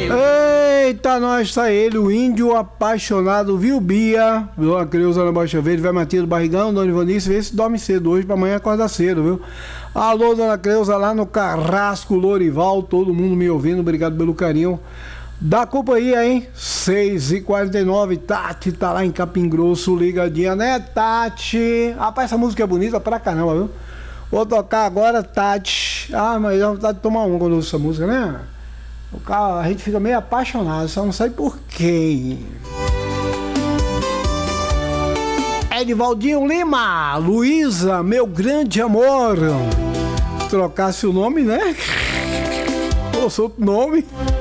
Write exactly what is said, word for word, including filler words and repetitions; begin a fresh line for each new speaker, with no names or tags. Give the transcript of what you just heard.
Eita, nós tá ele, o índio apaixonado, viu, Bia? Viu a Creuza na Baixa Verde, vai Matia do Barrigão, Dona Ivanice, vê se dorme cedo hoje, pra amanhã acordar cedo, viu? Alô, Dona Creuza, lá no Carrasco Lorival, todo mundo me ouvindo, obrigado pelo carinho da companhia, hein? seis e quarenta e nove, Tati tá lá em Capim Grosso, ligadinha, né, Tati? Rapaz, essa música é bonita pra caramba, viu? Vou tocar agora, Tati. Ah, mas dá vontade de tomar um quando eu ouço essa música, né? O cara, a gente fica meio apaixonado, só não sei por quê. Edivaldinho Lima, Luísa, meu grande amor. Se trocasse o nome, né? Ou outro nome.